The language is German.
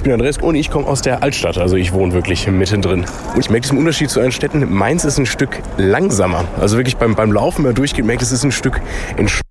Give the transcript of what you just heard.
Ich bin Andreas und ich komme aus der Altstadt, also ich wohne wirklich mittendrin. Und ich merke diesen Unterschied zu anderen Städten. Mainz ist ein Stück langsamer. Also wirklich beim Laufen, wenn man durchgeht, merke ich, es ist ein Stück entspannter.